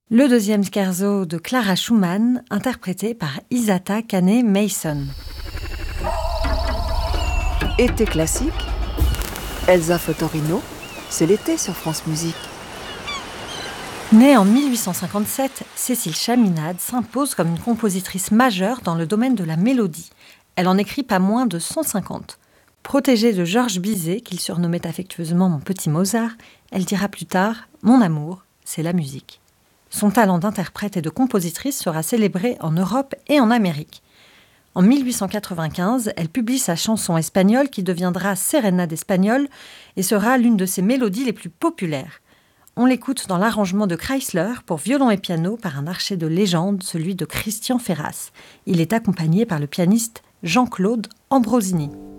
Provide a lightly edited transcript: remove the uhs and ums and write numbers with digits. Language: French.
Le deuxième scherzo de Clara Schumann, interprété par Isata Kane-Mason. Été classique, Elsa Fottorino, c'est l'été sur France Musique. Née en 1857, Cécile Chaminade s'impose comme une compositrice majeure dans le domaine de la mélodie. Elle en écrit pas moins de 150. Protégée de Georges Bizet, qu'il surnommait affectueusement mon petit Mozart, elle dira plus tard « Mon amour, c'est la musique ». Son talent d'interprète et de compositrice sera célébré en Europe et en Amérique. En 1895, elle publie sa chanson espagnole qui deviendra Sérénade espagnole et sera l'une de ses mélodies les plus populaires. On l'écoute dans l'arrangement de Kreisler pour violon et piano par un archet de légende, celui de Christian Ferras. Il est accompagné par le pianiste Jean-Claude Ambrosini.